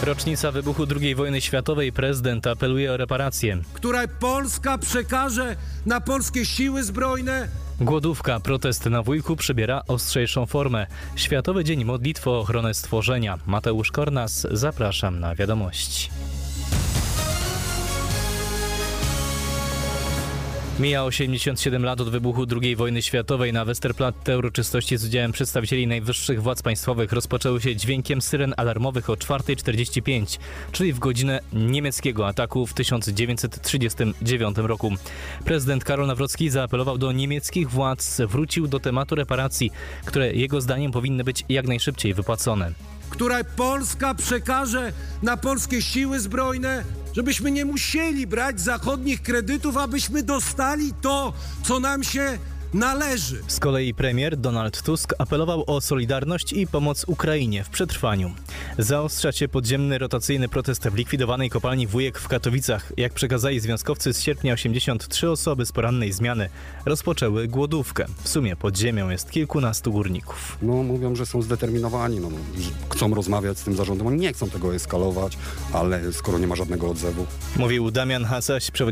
Rocznica wybuchu II wojny światowej. Prezydent apeluje o reparacje. Które Polska przekaże na polskie siły zbrojne. Głodówka, protest na Wujku przybiera ostrzejszą formę. Światowy Dzień Modlitwy o ochronę stworzenia. Mateusz Kornas, zapraszam na wiadomości. Mija 87 lat od wybuchu II wojny światowej. Na Westerplatte uroczystości z udziałem przedstawicieli najwyższych władz państwowych rozpoczęły się dźwiękiem syren alarmowych o 4:45, czyli w godzinę niemieckiego ataku w 1939 roku. Prezydent Karol Nawrocki zaapelował do niemieckich władz, wrócił do tematu reparacji, które jego zdaniem powinny być jak najszybciej wypłacone. Które Polska przekaże na polskie siły zbrojne, żebyśmy nie musieli brać zachodnich kredytów, abyśmy dostali to, co nam się należy. Z kolei premier Donald Tusk apelował o solidarność i pomoc Ukrainie w przetrwaniu. Zaostrza się podziemny rotacyjny protest w likwidowanej kopalni Wujek w Katowicach. Jak przekazali związkowcy z sierpnia, 83 osoby z porannej zmiany rozpoczęły głodówkę. W sumie pod ziemią jest kilkunastu górników. Mówią, że są zdeterminowani, że chcą rozmawiać z tym zarządem. Oni nie chcą tego eskalować, ale skoro nie ma żadnego odzewu. Mówił Damian Hasaś, przewodniczący